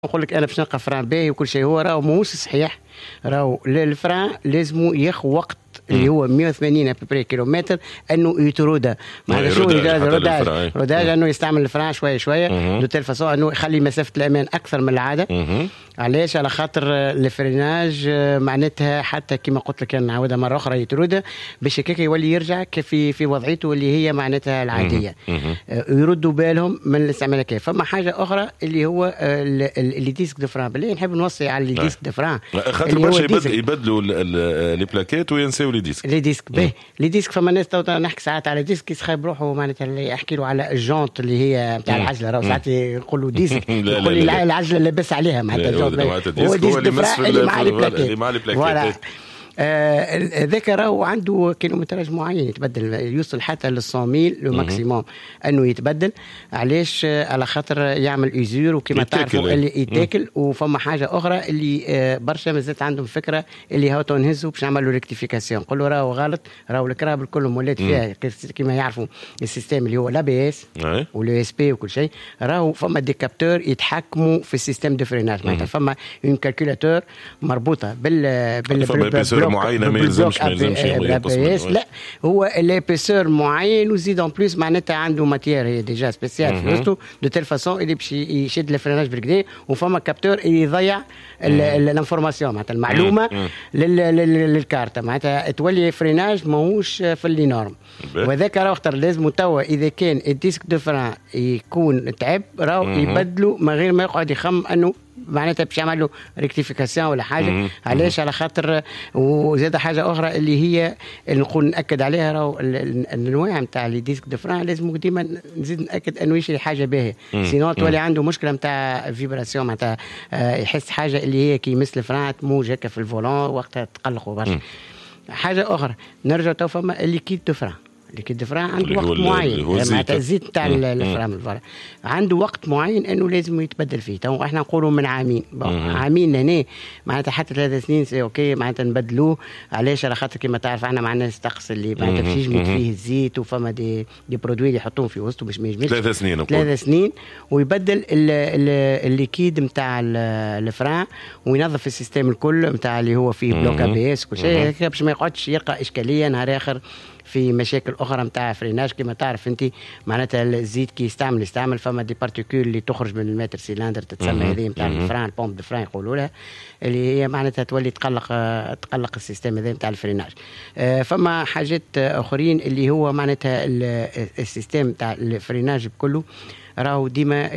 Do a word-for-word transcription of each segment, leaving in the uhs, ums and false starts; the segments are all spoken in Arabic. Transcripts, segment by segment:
نقول لك انا باش نلقى فران باهي وكل شيء، هو راهو ماهوش صحيح. راهو الفران لازم ياخذ وقت اللي هو مئة وثمانين ابري كيلومتر انه يترودها. معناتها شو روداج روداج انه يستعمل الفران شويه شويه دو تيل فاسون انه يخلي مسافه الامان اكثر من العاده. علاش؟ على خاطر الفريناج معناتها حتى كما قلت لك نعاودها مره اخرى يترودها باش هكاك يولي يرجع في في وضعيته اللي هي معناتها العاديه. يردوا بالهم من الاستعمال كيف. فما حاجه اخرى اللي هو اللي ديسك دو فران. بالله نحب نوصي على اللي ديسك دو فران خاطر برشا يبدلوا لي بلاكيت وينساو لي ديسك. لي ديسك باهي لي ديسك فما ناس نحكي ساعات على ديسك يسخي بروحه معناتها اللي يحكي له على الجونت اللي هي نتاع العجله. راهو ساعات يقولوا ديسك يقول لي العجله لاباس عليها معناتها الجونت هو ديسك دو فران اللي مع لي بلاكيت. ذاك آه راهو عنده كيلومتراج معين يتبدل، يوصل حتى للصاميل لو ماكسيموم انه يتبدل. علاش؟ على خاطر يعمل ايزور وكما تعرفوا اللي يتاكل. وفما حاجه اخرى اللي آه برشا مازالت عندهم فكره اللي هاو نهزوا باش نعملوا ريكتيفيكاسيون. نقولوا راهو غلط، راهو الكراب كلهم ولات فيها كما يعرفوا السيستم اللي هو لا بي اس واليو اس بي وكل شيء. راهو فما دي كابتور يتحكموا في السيستم دو فريناج. معناتها فما اون كالكولاتور مربوطه بال بال معينه ما يلزمش ما يلزمش لا هو لابيسور معين وزيد اون بليس معناتها عنده ماتيير هي ديجا سبيسيال في وسطه دو تيل فاسون اللي باش يشد الفريناج بالكدا. وفما كابتور يضيع الانفورماسيون معناتها المعلومه للكارته معناتها تولي فريناج ماهوش في اللي نورم. وذاك راهو اختار لازم توا اذا كان الديسك دو فران يكون تعب راهو يبدلوا من غير ما يقعد يخم انه معناتها باش يعمل له ريكتيفيكاسيون ولا حاجه. علاش؟ على خاطر وزاد حاجه اخرى اللي هي اللي نقول ناكد عليها راهو الانواع نتاع لي ديسك دو فران لازم ديما نزيد ناكد انه يشري حاجه باهيه، سينو تولي عنده مشكله نتاع فيبراسيون معناتها يحس حاجه اللي هي كي مثل الفران تموج هكا في الفولون وقتها تقلقوا برشا. حاجه اخرى نرجع تو فما الليكيد دو فران. الليكيد دو فران عنده وقت معين معناتها الزيت تاع الفران الفران عنده وقت معين انه لازم يتبدل فيه. تو احنا نقولوا من عامين عامين هنا معناتها حتى ثلاث سنين سي اوكي معناتها نبدلوه. علاش؟ على خاطر كما تعرف احنا معنا طقس اللي معناتها باش يجمد فيه الزيت وفما دي دي برودوي اللي يحطوهم في وسطه باش ما يجمدش ثلاث سنين ثلاث سنين ويبدل الليكيد نتاع الفران وينظف السيستم الكل نتاع اللي هو فيه بلوك بي اس كل شيء باش ما يقعدش يلقى اشكاليه نهار اخر في مشاكل اخرى نتاع فريناج. كما تعرف انت معناتها الزيت كي يستعمل يستعمل فما دي بارتيكول اللي تخرج من المتر سيلندر تتسمى هذه نتاع الفران بومب دو فران يقولوا لها اللي هي معناتها تولي تقلق تقلق السيستم هذا نتاع الفريناج. فما حاجات اخرين اللي هو معناتها السيستم نتاع الفريناج بكله راهو ديما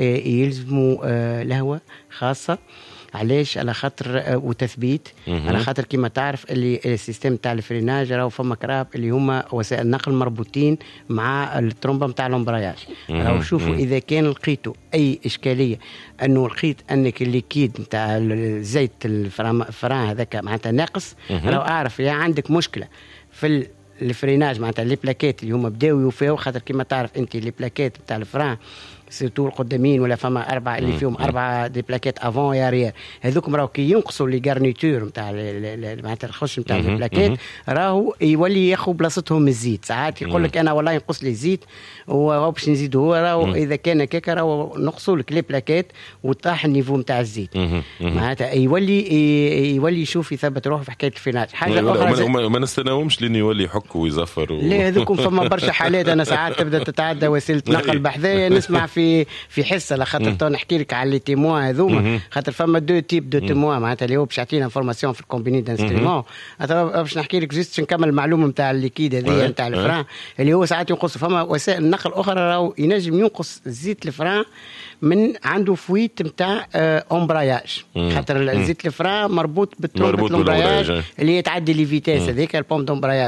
يلزموا لهوه خاصه. علاش؟ على خاطر وتثبيت على خاطر كما تعرف اللي السيستم تاع الفريناج راهو فما كراب اللي هما وسائل النقل مربوطين مع الترومبه نتاع الامبراياج. راهو شوفوا اذا كان لقيتوا اي اشكاليه انه لقيت انك الليكيد نتاع الزيت الفران هذاك معناتها ناقص راهو اعرف يا عندك مشكله في الفريناج معناتها لي بلاكيت اللي هما بداو يوفيو. خاطر كما تعرف انت لي بلاكيت نتاع الفران سيرتو القدامين ولا فما اربعه اللي فيهم اربعه دي بلاكيت افون يا ريال هذوكم راهو كي ينقصوا لي غارنيتور نتاع معناتها الخش نتاع لي بلاكيت راهو يولي ياخذ بلاصتهم الزيت. ساعات يقول لك انا والله ينقص لي زيت وهو باش نزيدو هو راهو اذا كان هكاك راهو نقصوا لك لي بلاكيت وطاح النيفو نتاع الزيت معناتها يولي يولي يشوف يثبت روحه في حكايه الفريناج. حاجه اخرى ما نستناوهمش لين يولي يحك ويزفر و... لا هذوكم فما برشا حالات انا ساعات تبدا تتعدى وسيله نقل بحذايا نسمع في في حصه لخاطر تو نحكي لك على لي تيموان هذوما. خاطر فما دو تيب دو تيموان معناتها اللي هو باش يعطينا انفورماسيون في الكومبيني دانسترومون. باش نحكي لك جوست نكمل المعلومه نتاع الليكيد هذه نتاع الفران اللي هو ساعات ينقص. فما وسائل نقل اخرى راهو ينجم ينقص زيت الفران من عنده فويت نتاع امبراياج. خاطر زيت الفران مربوط بالترومبه الامبراياج اللي يتعدي لي فيتاس هذيك البومب دومبراياج.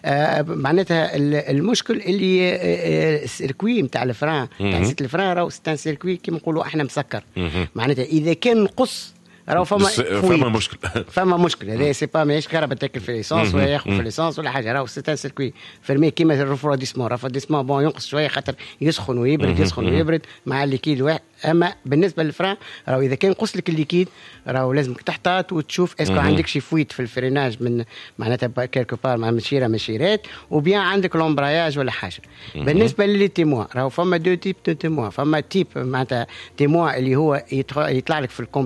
معناتها المشكل اللي السيركوي نتاع الفران نتاع زيت الفران راهو ستان سيركوي كيما نقولوا احنا مسكر. معناتها اذا كان نقص راهو فما فما مشكل فما مشكل هذا سي با ماهيش كهرباء تاكل في ليسونس ولا ياخذ في ليسونس ولا حاجه. راهو سي ان سيركوي فيرمي كيما الرفروديسمون. الرفروديسمون بون ينقص شويه خاطر يسخن ويبرد يسخن ويبرد مع الليكيد واحد. اما بالنسبه للفران راهو اذا كان قص لك الليكيد راهو لازمك تحتاط وتشوف اسكو عندك شي فويت في الفريناج من معناتها كيلكو بار مع مشيره مشيرات وبيان عندك لومبراياج ولا حاجه. بالنسبه للي تيموا راهو فما دو تيب دو تيموا. فما تيب معناتها تيموا اللي هو يطلع لك في الكم